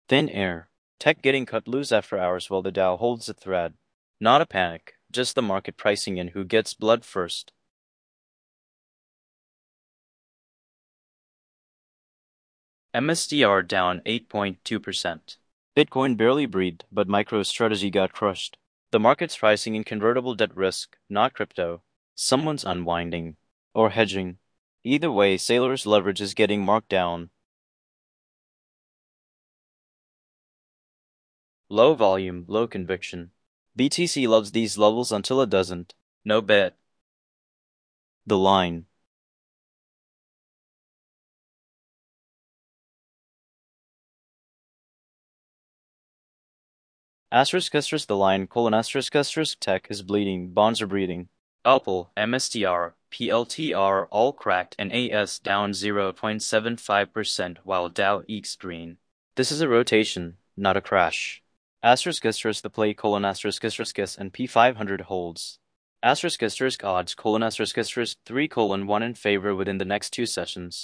Thin air. Tech getting cut loose after hours while the Dow holds the thread. Not a panic, just the market pricing in who gets blood first. MSTR down 8.2%. Bitcoin barely breathed, but MicroStrategy got crushed. The market's pricing in convertible debt risk, not crypto. Someone's unwinding. Or hedging. Either way, Sailor's leverage is getting marked down. Low volume, low conviction. BTC loves these levels until it doesn't. No bet. The line. Asterisk asterisk the line, colon asterisk asterisk tech is bleeding, bonds are breathing. Opal, MSTR, PLTR all cracked and AS down 0.75% while Dow eeks green. This is a rotation, not a crash. Asterisk asterisk the play colon asterisk asterisk S and P500 holds. Asterisk asterisk odds colon asterisk asterisk 3 colon 1 in favor within the next 2 sessions.